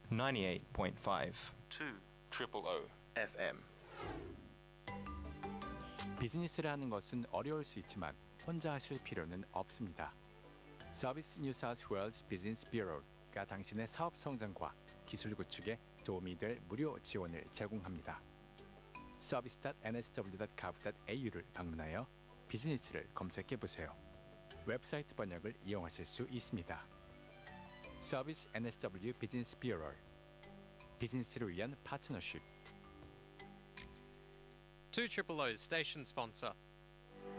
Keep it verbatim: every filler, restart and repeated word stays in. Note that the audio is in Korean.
ninety-eight point five two triple O 에프엠. 비즈니스를 하는 것은 어려울 수 있지만 혼자 하실 필요는 없습니다. 서비스 뉴 사우스 웨일즈 비즈니스 뷰로가 당신의 사업 성장과 기술 구축에 도움이 될 무료 지원을 제공합니다. 서비스 닷 엔 에스 더블유 닷 가브 닷 에이유를 방문하여 비즈니스를 검색해 보세요. 웹사이트 번역을 이용하실 수 있습니다. 서비스 엔 에스 더블유 비즈니스 뷰로, 비즈니스를 위한 파트너십. two O's station sponsor.